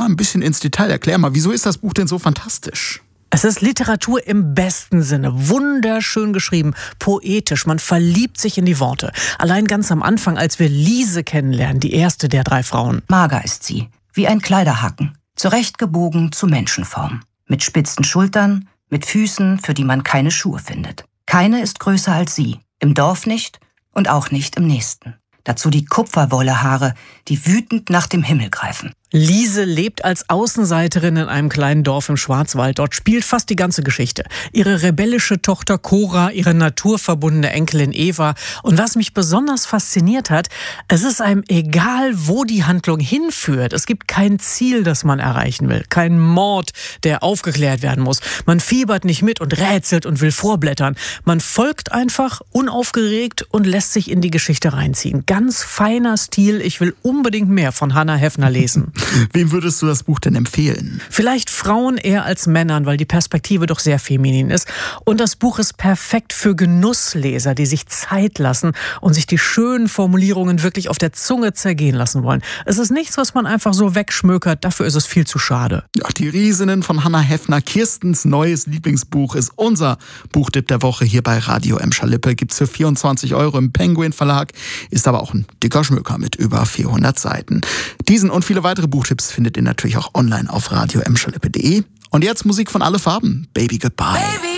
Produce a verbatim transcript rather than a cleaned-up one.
ein bisschen ins Detail. Erklär mal, wieso ist das Buch denn so fantastisch? Es ist Literatur im besten Sinne. Wunderschön geschrieben, poetisch. Man verliebt sich in die Worte. Allein ganz am Anfang, als wir Lise kennenlernen, die erste der drei Frauen. Mager ist sie, wie ein Kleiderhaken, zurechtgebogen zu Menschenform. Mit spitzen Schultern, mit Füßen, für die man keine Schuhe findet. Keine ist größer als sie, im Dorf nicht und auch nicht im nächsten. Dazu die Kupferwollehaare, die wütend nach dem Himmel greifen. Lise lebt als Außenseiterin in einem kleinen Dorf im Schwarzwald. Dort spielt fast die ganze Geschichte. Ihre rebellische Tochter Cora, ihre naturverbundene Enkelin Eva. Und was mich besonders fasziniert hat, es ist einem egal, wo die Handlung hinführt. Es gibt kein Ziel, das man erreichen will. Kein Mord, der aufgeklärt werden muss. Man fiebert nicht mit und rätselt und will vorblättern. Man folgt einfach unaufgeregt und lässt sich in die Geschichte reinziehen. Ganz feiner Stil. Ich will unbedingt mehr von Hannah Heffner lesen. Wem würdest du das Buch denn empfehlen? Vielleicht Frauen eher als Männern, weil die Perspektive doch sehr feminin ist. Und das Buch ist perfekt für Genussleser, die sich Zeit lassen und sich die schönen Formulierungen wirklich auf der Zunge zergehen lassen wollen. Es ist nichts, was man einfach so wegschmökert, dafür ist es viel zu schade. Ja, die Riesinnen von Hannah Heffner, Kirstens neues Lieblingsbuch, ist unser Buchtipp der Woche hier bei Radio Emscher-Lippe. Gibt's für vierundzwanzig Euro im Penguin Verlag, ist aber auch ein dicker Schmöker mit über vierhundert Seiten. Diesen und viele weitere Buchtipps findet ihr natürlich auch online auf radio emscher lippe punkt de. Und jetzt Musik von Alle Farben. Baby Goodbye. Baby.